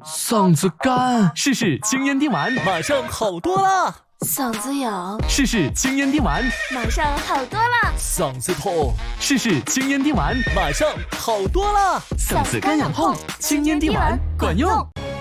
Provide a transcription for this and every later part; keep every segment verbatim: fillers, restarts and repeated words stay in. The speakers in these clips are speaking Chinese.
嗓子干，试试清咽滴丸， 马上好多啦。 嗓子痒， 试试清咽滴丸， 马上好多了。 嗓子痛， 试试清咽滴丸， 马上好多了。 嗓子干痒痛，清咽滴丸管用。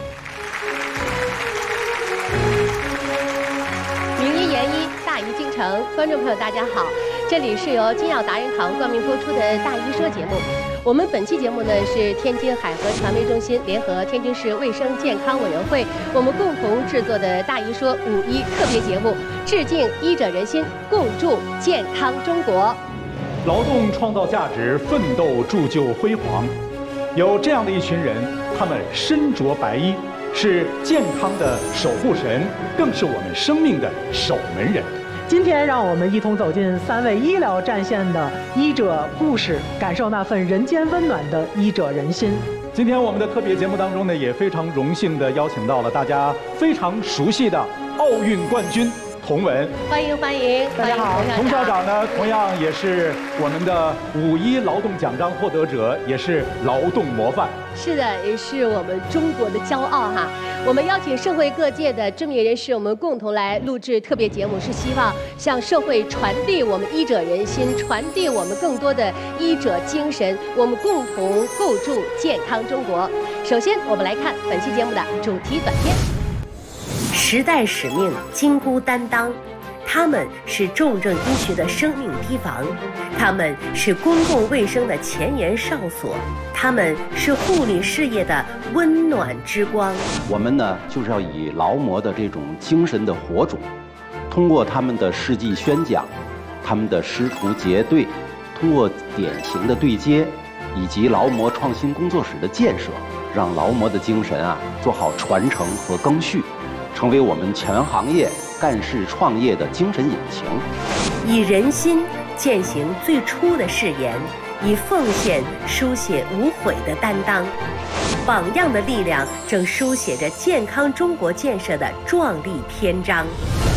名医言医，大医精诚。观众朋友大家好，这里是由金耀达人堂冠名播出的大医说节目。我们本期节目呢是天津海河传媒中心联合天津市卫生健康委员会，我们共同制作的大医说五一特别节目，致敬医者仁心，共筑健康中国。 劳动创造价值，奋斗铸就辉煌。有这样的一群人，他们身着白衣，是健康的守护神，更是我们生命的守门人。 今天让我们一同走进三位医疗战线的医者故事，感受那份人间温暖的医者仁心。 今天我们的特别节目当中呢，也非常荣幸地邀请到了大家非常熟悉的奥运冠军童文， 欢迎欢迎， 大家好。童校长呢，同样也是我们的五一劳动奖章获得者，也是劳动模范。 是的，也是我们中国的骄傲哈。我们邀请社会各界的知名人士，我们共同来录制特别节目，是希望向社会传递我们医者仁心，传递我们更多的医者精神，我们共同构筑健康中国。首先，我们来看本期节目的主题短片。 时代使命，金箍担当，他们是重症医学的生命堤防，他们是公共卫生的前沿哨所，他们是护理事业的温暖之光。 我们呢，就是要以劳模的这种精神的火种，通过他们的事迹宣讲，他们的师徒结对，通过典型的对接，以及劳模创新工作室的建设，让劳模的精神啊做好传承和更续，成为我们全行业干事创业的精神引擎。 以人心践行最初的誓言，以奉献书写无悔的担当。榜样的力量正书写着健康中国建设的壮丽篇章。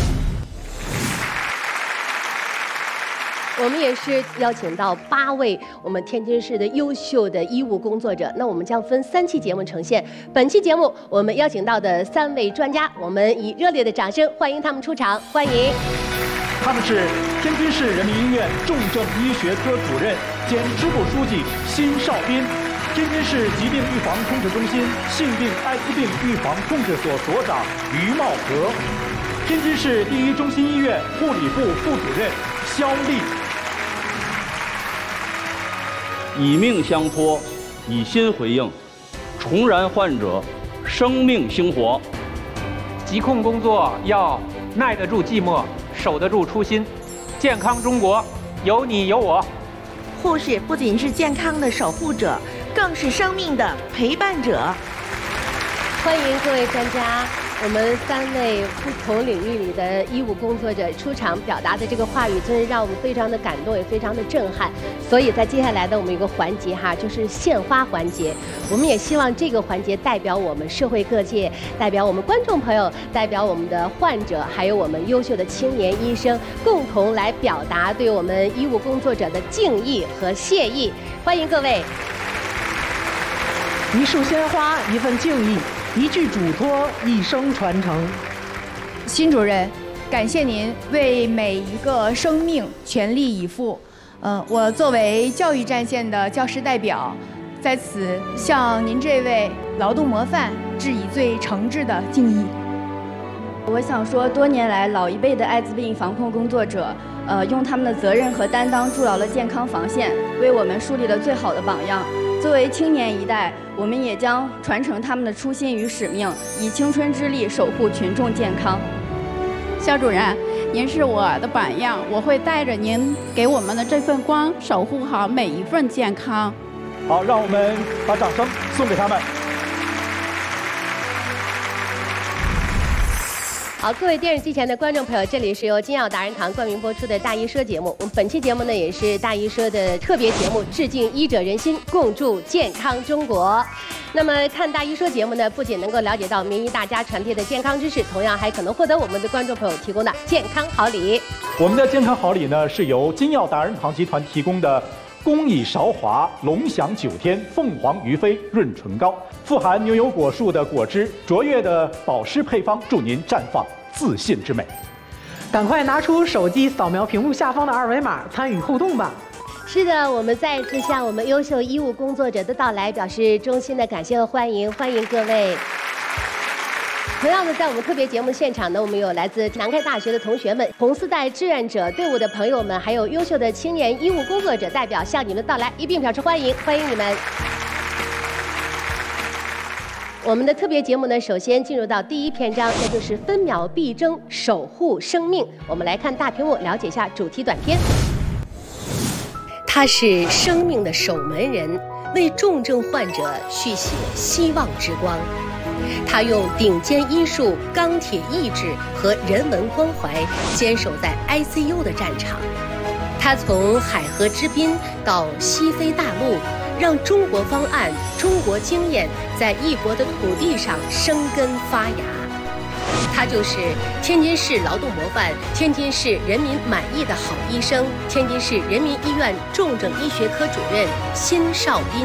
我们也是邀请到八位我们天津市的优秀的医务工作者，那我们将分三期节目呈现。本期节目我们邀请到的三位专家，我们以热烈的掌声欢迎他们出场，欢迎。 他们是天津市人民医院重症医学科主任兼支部书记辛绍斌，天津市疾病预防控制中心性病艾滋病预防控制所所长于茂和，天津市第一中心医院护理部副主任肖丽。 以命相托，以心回应，重燃患者生命星火。 疾控工作要耐得住寂寞，守得住初心。健康中国，有你有我。 护士不仅是健康的守护者，更是生命的陪伴者。 欢迎各位专家，我们三位不同领域里的医务工作者出场表达的这个话语，真是让我们非常的感动，也非常的震撼。所以在接下来的我们有个环节哈，就是献花环节。我们也希望这个环节代表我们社会各界，代表我们观众朋友，代表我们的患者，还有我们优秀的青年医生，共同来表达对我们医务工作者的敬意和谢意。欢迎各位。 一束鲜花，一份敬意，一句嘱托，一生传承。 辛主任，感谢您为每一个生命全力以赴。嗯，我作为教育战线的教师代表，在此向您这位劳动模范致以最诚挚的敬意。 我想说，多年来老一辈的艾滋病防控工作者，呃，用他们的责任和担当筑牢了健康防线，为我们树立了最好的榜样。作为青年一代，我们也将传承他们的初心与使命，以青春之力守护群众健康。 肖主任，您是我的榜样，我会带着您给我们的这份光，守护好每一份健康。 好，让我们把掌声送给他们。 好，各位电视机前的观众朋友，这里是由金耀达人堂冠名播出的大医说节目。我们本期节目呢，也是大医说的特别节目，致敬医者仁心，共筑健康中国。那么看大医说节目呢，不仅能够了解到名医大家传递的健康知识，同样还可能获得我们的观众朋友提供的健康好礼。 我们的健康好礼呢，是由金耀达人堂集团提供的工艺韶华，龙享九天，凤凰于飞，润唇膏。富含牛油果树的果汁，卓越的保湿配方，助您绽放自信之美。 赶快拿出手机扫描屏幕下方的二维码，参与互动吧。 是的，我们再一次向我们优秀医务工作者的到来表示衷心的感谢和欢迎，欢迎各位。同样的，在我们特别节目现场呢，我们有来自南开大学的同学们、红丝带志愿者队伍的朋友们，还有优秀的青年医务工作者代表向你们的到来一并表示欢迎，欢迎你们。我们的特别节目呢，首先进入到第一篇章，那就是分秒必争，守护生命。我们来看大屏幕，了解一下主题短片。他是生命的守门人，为重症患者续写希望之光。他用顶尖医术、钢铁意志和人文关怀，坚守在 I C U 的战场。他从海河之滨到西非大陆，让中国方案、中国经验在异国的土地上生根发芽。他就是天津市劳动模范、天津市人民满意的好医生、天津市人民医院重症医学科主任辛绍斌。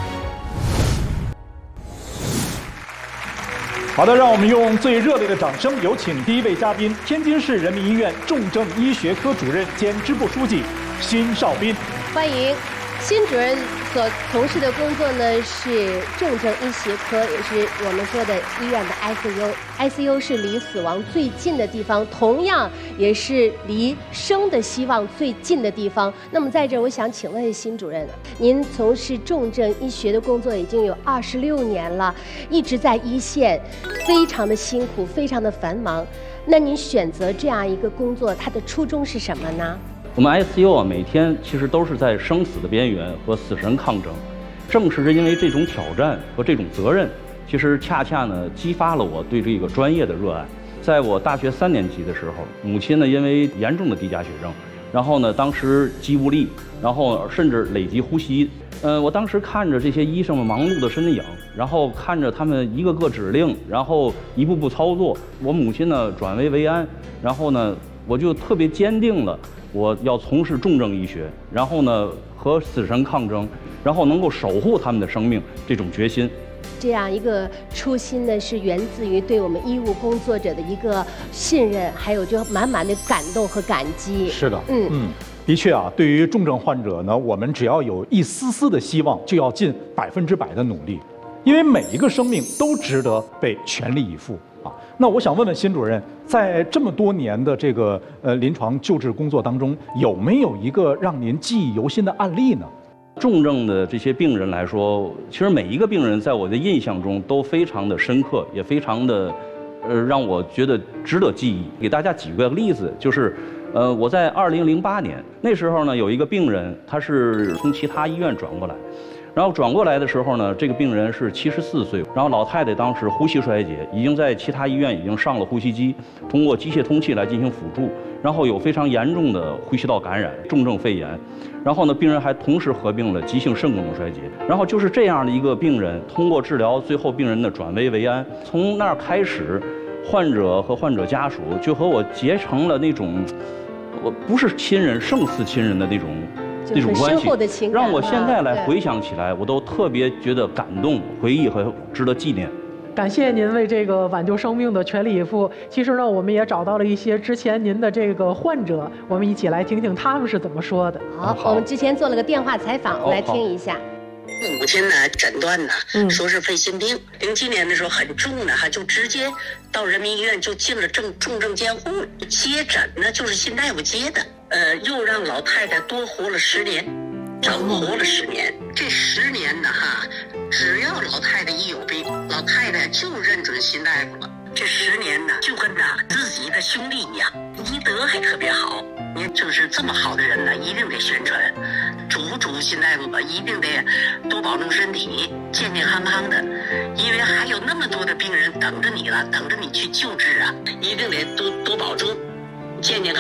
好的，让我们用最热烈的掌声，有请第一位嘉宾，天津市人民医院重症医学科主任兼支部书记辛绍斌。 欢迎。辛主任所从事的工作呢是重症医学科，也是我们说的医院的 I C U。I C U 是离死亡最近的地方，同样也是离生的希望最近的地方。那么在这儿，我想请问辛主任，您从事重症医学的工作已经有二十六年了，一直在一线，非常的辛苦，非常的繁忙。那您选择这样一个工作，它的初衷是什么呢？ 我们 I C U 啊，每天其实都是在生死的边缘和死神抗争。正是因为这种挑战和这种责任，其实恰恰呢激发了我对这个专业的热爱。在我大学三年级的时候，母亲呢因为严重的低钾血症，然后呢当时肌无力，然后甚至累及呼吸。呃，我当时看着这些医生们忙碌的身影，然后看着他们一个个指令，然后一步步操作，我母亲呢转危为安，然后呢我就特别坚定了我要从事重症医学，然后呢和死神抗争，然后能够守护他们的生命这种决心。 这样一个初心呢，是源自于对我们医务工作者的一个信任，还有就满满的感动和感激。 是的，嗯嗯，的确啊，对于重症患者呢，我们只要有一丝丝的希望，就要尽百分之百的努力，因为每一个生命都值得被全力以赴。那我想问问辛主任，在这么多年的这个呃临床救治工作当中，有没有一个让您记忆犹新的案例呢？ 重症的这些病人来说，其实每一个病人在我的印象中都非常的深刻，也非常的呃让我觉得值得记忆。给大家举个例子，就是呃我在二零零八年那时候呢，有一个病人，他是从其他医院转过来。然后转过来的时候呢，这个病人是七十四岁，然后老太太当时呼吸衰竭，已经在其他医院已经上了呼吸机，通过机械通气来进行辅助，然后有非常严重的呼吸道感染、重症肺炎，然后呢，病人还同时合并了急性肾功能衰竭，然后就是这样的一个病人，通过治疗，最后病人的转危为安。从那儿开始，患者和患者家属就和我结成了那种，我不是亲人胜似亲人的那种。这种关系让我现在来回想起来，我都特别觉得感动、回忆和值得纪念。 感谢您为这个挽救生命的全力以赴。其实呢，我们也找到了一些之前您的这个患者，我们一起来听听他们是怎么说的。 好，我们之前做了个电话采访，我们来听一下。 母亲呢诊断呢说是肺心病，零七年的时候很重呢，哈，就直接到人民医院就进了重重症监护，接诊呢就是新大夫接的，呃，又让老太太多活了十年，整活了十年。这十年呢哈，只要老太太一有病，老太太就认准新大夫了。这十年呢，就跟呐自己的兄弟一样，医德还特别好。您就是这么好的人呢，一定得宣传。嘱咐嘱咐新大夫吧，一定得多保重身体，健健康康的，因为还有那么多的病人等着你了，等着你去救治啊，一定得多多保重，健健康。